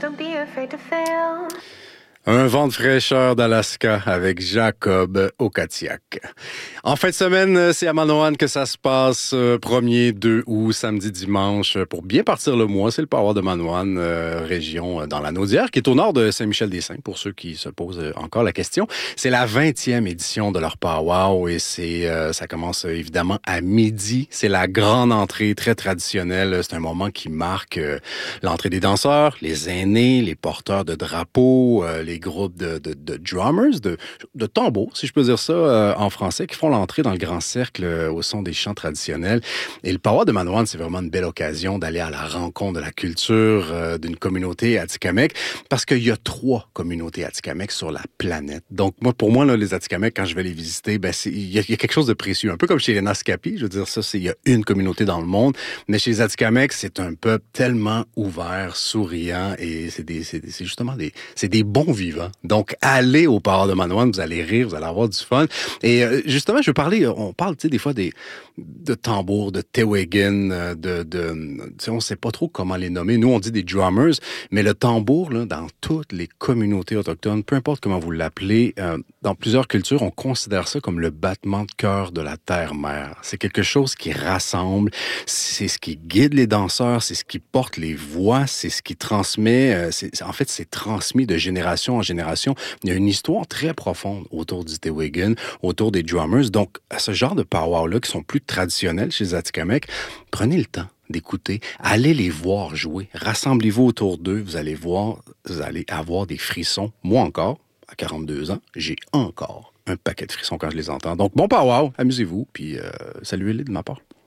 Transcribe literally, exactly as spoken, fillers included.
don't be afraid to fail. Un vent de fraîcheur d'Alaska avec Jacob Okatiak. En fin de semaine, c'est à Manoan que ça se passe, premier, deux août, samedi, dimanche. Pour bien partir le mois, c'est le Power de Manoan, euh, région dans la Naudière, qui est au nord de Saint-Michel-des-Saints, pour ceux qui se posent encore la question. C'est la vingtième édition de leur Power et c'est, euh, ça commence évidemment à midi. C'est la grande entrée très traditionnelle. C'est un moment qui marque euh, l'entrée des danseurs, les aînés, les porteurs de drapeaux, euh, les les groupes de, de, de drummers, de, de tambours, si je peux dire ça euh, en français, qui font l'entrée dans le grand cercle euh, au son des chants traditionnels. Et le Power de Manoan, c'est vraiment une belle occasion d'aller à la rencontre de la culture euh, d'une communauté Atikamekw, parce qu'il y a trois communautés Atikamekw sur la planète. Donc, moi, pour moi, là, les Atikamekw, quand je vais les visiter, ben, c'est, il y, a, il y a quelque chose de précieux. Un peu comme chez les Naskapi, je veux dire, ça, c'est, il y a une communauté dans le monde, mais chez les Atikamekw, c'est un peuple tellement ouvert, souriant, et c'est, des, c'est, c'est justement des, c'est des bons vivants. Donc, allez au Power de Manoan, vous allez rire, vous allez avoir du fun. Et euh, justement, je veux parler, on parle, tu sais, des fois des de tambours, de Tewagin, de, de tu sais, on sait pas trop comment les nommer. Nous, on dit des drummers, mais le tambour, là, dans toutes les communautés autochtones, peu importe comment vous l'appelez, euh, dans plusieurs cultures, on considère ça comme le battement de cœur de la terre-mère. C'est quelque chose qui rassemble, c'est ce qui guide les danseurs, c'est ce qui porte les voix, c'est ce qui transmet, euh, c'est, en fait, c'est transmis de génération en génération. Il y a une histoire très profonde autour du Tewagin, autour des drummers. Donc, à ce genre de power-là, qui sont plus traditionnels chez les Atikamekw, prenez le temps d'écouter, allez les voir jouer, rassemblez-vous autour d'eux, vous allez voir, vous allez avoir des frissons. Moi encore, à quarante-deux ans, j'ai encore un paquet de frissons quand je les entends. Donc, bon power, amusez-vous, puis euh, saluez-les de ma part.